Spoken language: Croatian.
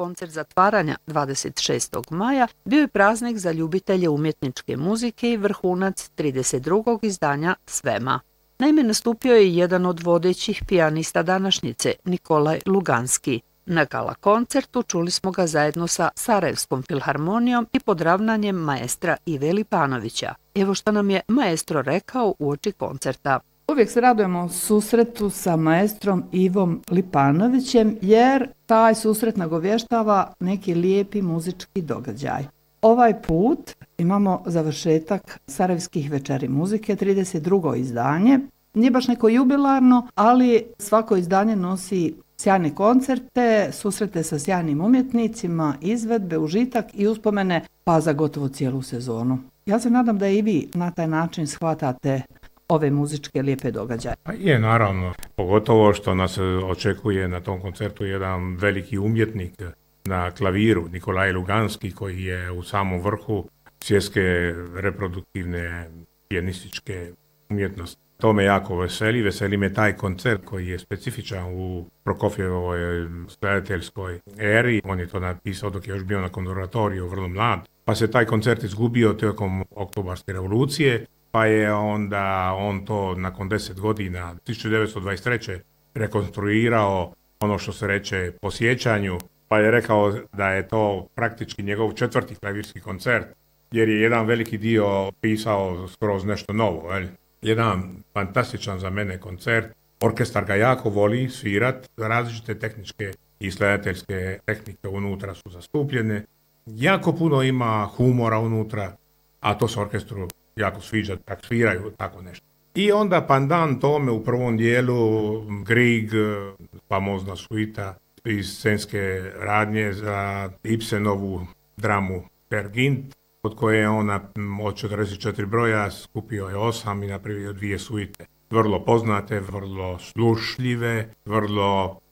koncert zatvaranja 26. maja bio je praznik za ljubitelje umjetničke muzike i vrhunac 32. izdanja Svema. Naime, nastupio je jedan od vodećih pijanista današnjice, Nikolaj Luganski. Na gala koncertu čuli smo ga zajedno sa Sarajevskom filharmonijom i pod ravnanjem maestra Ive Lipanovića. Evo što nam je maestro rekao uoči koncerta. Uvijek se radujemo susretu sa maestrom Ivom Lipanovićem jer taj susret nagovještava neki lijepi muzički događaj. Ovaj put imamo završetak Sarajevskih večeri muzike, 32. izdanje. Nije baš neko jubilarno, ali svako izdanje nosi sjajne koncerte, susrete sa sjajnim umjetnicima, izvedbe, užitak i uspomene pa za gotovo cijelu sezonu. Ja se nadam da i vi na taj način shvatate ove muzičke lijepe događaje. Je, naravno. Pogotovo što nas očekuje na tom koncertu jedan veliki umjetnik na klaviru, Nikolaj Luganski, koji je u samom vrhu svjetske reproduktivne pijanističke umjetnosti. To me jako veseli me taj koncert koji je specifičan u Prokofjevoj skladateljskoj eri. On je to napisao dok je još bio na konzervatoriju, vrlo mlad. Pa se taj koncert izgubio tijekom Oktobarske revolucije, pa je onda on to nakon 10 godina, 1923. rekonstruirao ono što se reče po sjećanju, pa je rekao da je to praktički njegov 4. klavirski koncert, jer je jedan veliki dio pisao skroz nešto novo. Jedan fantastičan za mene koncert. Orkestar ga jako voli svirat, različite tehničke i skladateljske tehnike unutra su zastupljene. Jako puno ima humora unutra, a to se orkestru jako sviđa, tak sviraju tako nešto. I onda pandan tome u prvom dijelu Grieg, famozna suita iz scenske radnje za Ibsenovu dramu Peer Gynt, od koje je ona od 44 broja skupio je 8 i napravio 2 suite. Vrlo poznate, vrlo slušljive, vrlo